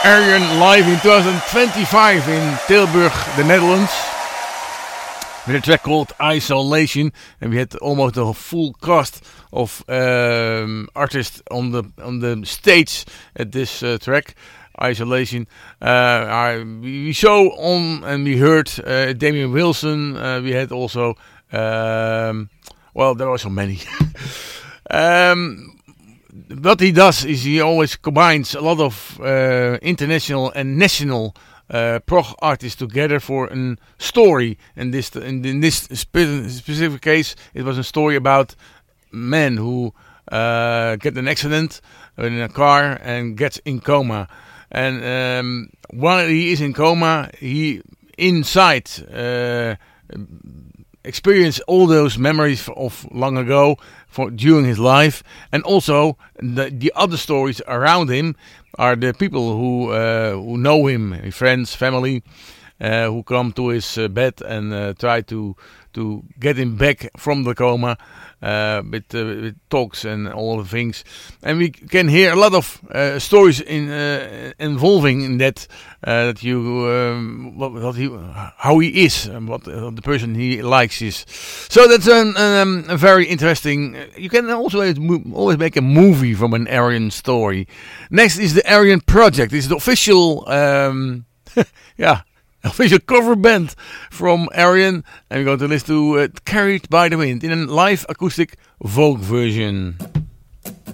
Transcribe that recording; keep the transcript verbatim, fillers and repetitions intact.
Arjen live in twenty twenty-five in Tilburg, the Netherlands, with a track called Isolation, and we had almost a full cast of um, artists on the on the stage at this uh, track. Isolation. Uh, I, we saw on and we heard uh, Damien Wilson. Uh, we had also, um, well, there were so many. um, what he does is he always combines a lot of uh, international and national uh, prog artists together for a story. And this, in, in this spe- specific case, it was a story about men who uh, get an accident in a car and gets in coma. And um, while he is in coma, he inside uh, experienced all those memories of long ago for during his life, and also the the other stories around him are the people who uh, who know him, his friends, family, uh, who come to his uh, bed and uh, try to to get him back from the coma. Uh, with, uh, with talks and all the things, and we can hear a lot of uh, stories in uh, involving in that uh, that you um, what, what he how he is and what uh, the person he likes is. So that's an, um, a very interesting. Uh, you can also always make a movie from an Arjen story. Next is the Arjen Project. It's the official, um, yeah. official cover band from Arjen, and we're going to listen to uh, Carried by the Wind in a live acoustic folk version.